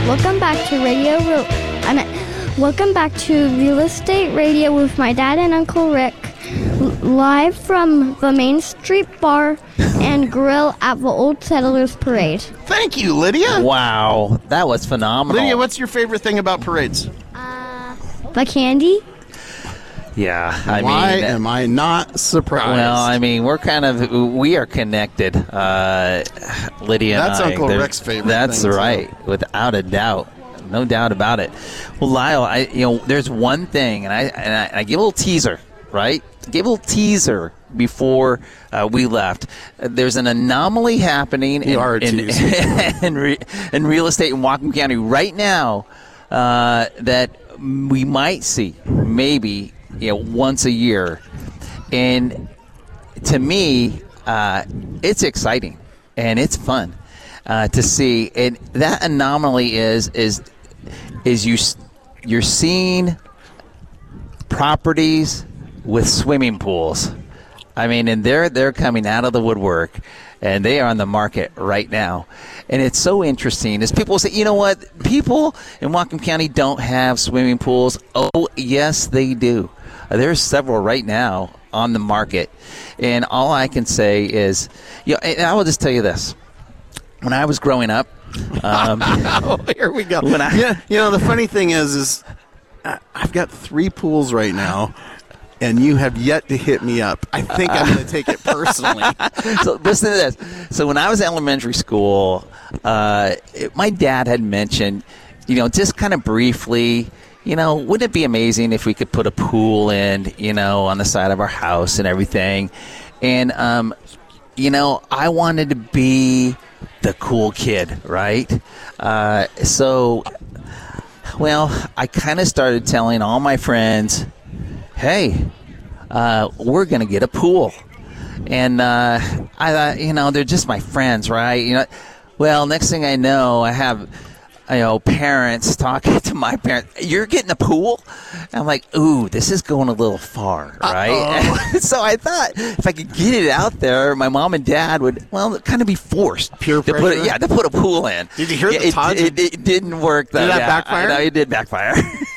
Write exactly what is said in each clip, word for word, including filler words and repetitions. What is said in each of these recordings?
Welcome back to Radio Real. I mean, welcome back to Real Estate Radio with my dad and Uncle Rick, l- live from the Main Street Bar and Grill at the Old Settlers Parade. Thank you, Lydia. Wow, that was phenomenal. Lydia, what's your favorite thing about parades? Uh, the candy. Yeah, I Why mean, am I not surprised? well, I mean, we're kind of we are connected, uh, Lydia. That's and I. Uncle There- Rick's favorite That's thing, too. right, without a doubt, no doubt about it. Well, Lyle, I you know, there's one thing, and I and I, I give a little teaser, right? Give a little teaser before uh, we left. Uh, there's an anomaly happening You in are a in, teaser. in, re, in real estate in Whatcom County right now uh, that we might see maybe. You know, once a year, and to me, uh, it's exciting and it's fun uh, to see. And that anomaly is is is you you're seeing properties with swimming pools. I mean, and they're they're coming out of the woodwork, and they are on the market right now. And it's so interesting as people say, you know what, people in Whatcom County don't have swimming pools. Oh, yes, they do. There's several right now on the market. And all I can say is, you know, and I will just tell you this. When I was growing up, um, oh, here we go. When I- yeah, you know, the funny thing is, is I- I've got three pools right now, and you have yet to hit me up. I think I'm going to take it personally. so listen to this. So when I was in elementary school, uh, it, my dad had mentioned, you know, just kind of briefly, you know, wouldn't it be amazing if we could put a pool in, you know, on the side of our house and everything? And, um, you know, I wanted to be the cool kid, right? Uh, so, well, I kind of started telling all my friends, hey, uh, we're going to get a pool. And uh, I thought, you know, they're just my friends, right? You know, well, next thing I know, I have, you know, parents talking to my parents. You're getting a pool? And I'm like, ooh, this is going a little far, right? So I thought if I could get it out there, my mom and dad would, well, kind of be forced Peer to put pressure? it, yeah, to put a pool in. Did you hear yeah, the it, Todd? it, it didn't work though. Did that yeah, backfire? No, it did backfire.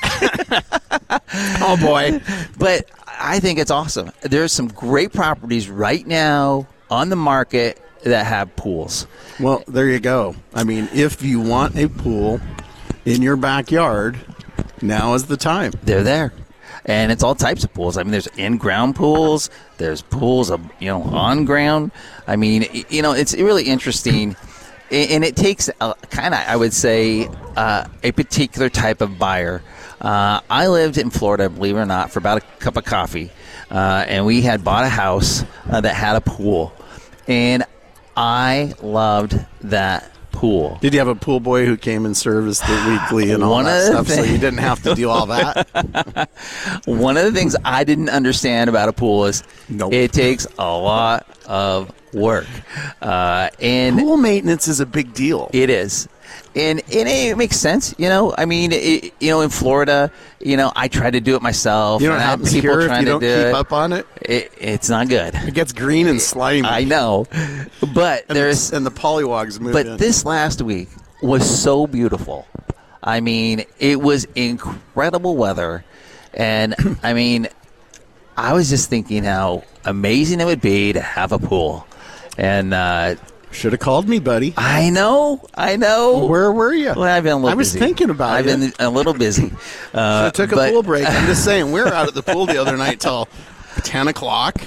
Oh, boy. But I think it's awesome. There's some great properties right now on the market that have pools. Well, there you go. I mean, if you want a pool in your backyard, now is the time. They're there. And it's all types of pools. I mean, there's in-ground pools. There's pools, of, you know, on-ground. I mean, you know, it's really interesting. And it takes a, kind of, I would say, uh, a particular type of buyer. Uh, I lived in Florida, believe it or not, for about a cup of coffee. Uh, and we had bought a house uh, that had a pool. And I loved that pool. Did you have a pool boy who came and serviced the weekly and all One that of the stuff, so things- you didn't have to do all that? One of the things I didn't understand about a pool is Nope. it takes a lot of work. Uh, and Pool maintenance is a big deal. it is. And, and it makes sense, you know. I mean, it, you know, in Florida, you know, I try to do it myself. You know what and I have happens people here if trying you to don't do keep it. up on it? It, it's not good. It gets green and slimy. I know, but And there's the, and the pollywogs move But in. this last week was so beautiful. I mean, it was incredible weather. And, I mean, I was just thinking how amazing it would be to have a pool. And uh, Should have called me, buddy. I know, I know. Where were you? Well, I've been a little I was busy. thinking about I've you. been a little busy. Uh, I took a but- pool break. I'm just saying, we were out at the pool the other night till ten o'clock.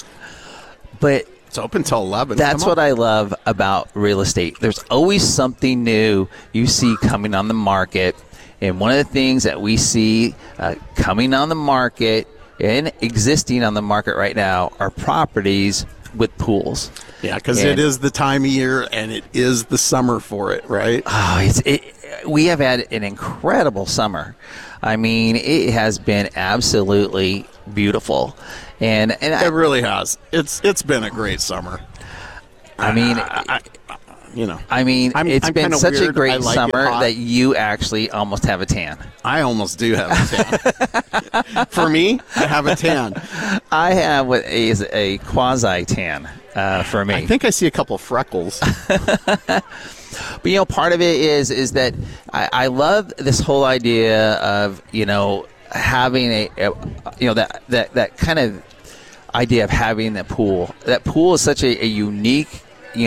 But It's open till eleven. that's Come what on. I love about real estate. There's always something new you see coming on the market. And one of the things that we see uh, coming on the market and existing on the market right now are properties with pools. Yeah, because And- it is the time of year and it is the summer for it, right? Oh, it's it. We have had an incredible summer. I mean, it has been absolutely beautiful, and and I, It really has. It's it's been a great summer. I mean, I, I, you know, I mean, I'm- it's I'm been kinda such a weird. I great like it summer hot. that you actually almost have a tan. I almost do have a tan. For me, I have a tan. I have what is a quasi tan uh, for me. I think I see a couple freckles. But you know, part of it is is that I, I love this whole idea of you know having a, a you know that that that kind of idea of having that pool. That pool is such a, a unique